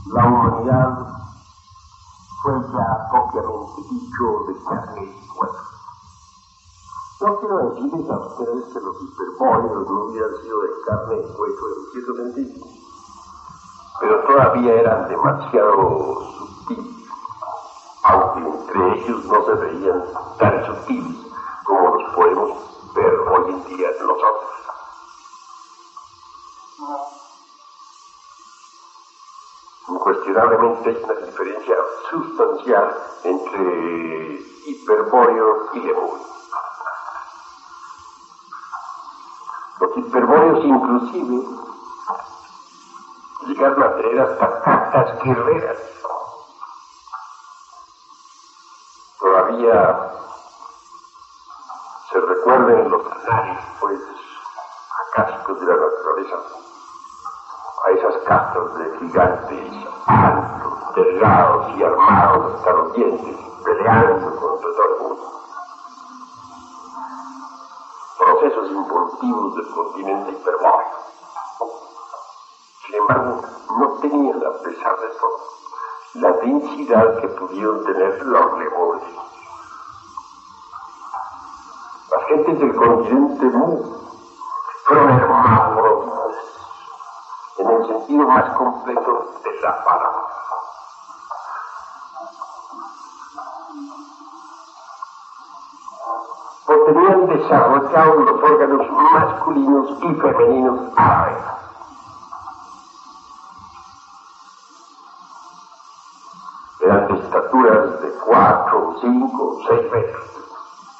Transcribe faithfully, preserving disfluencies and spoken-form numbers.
La humanidad fue ya propiamente dicho de carne y hueso. No quiero decirles a ustedes que los hiperbóreos no hubieran sido de carne y hueso en cierto sentido, pero todavía eran demasiado sutiles, aunque entre ellos no se veían tan sutiles como los podemos ver hoy en día nosotros. Incuestionablemente hay una diferencia sustancial entre hiperbóreos y lemurios. Los hiperbóreos inclusive llegaron a tener hasta cartas guerreras. Todavía se recuerdan en los anales, pues, acásicos de la naturaleza, a esas castas de gigantes altos, delgados y armados hasta los dientes, peleando contra todo el mundo. Procesos involutivos del continente hiperbóreo. Sin embargo, no tenían, a pesar de todo, la densidad que pudieron tener los lemures. Las gentes del continente Mu fueron hermafroditas en el sentido más completo de la palabra. Pues tenían desarrollados los órganos masculinos y femeninos a la vez. Eran de estaturas de cuatro, cinco, seis metros.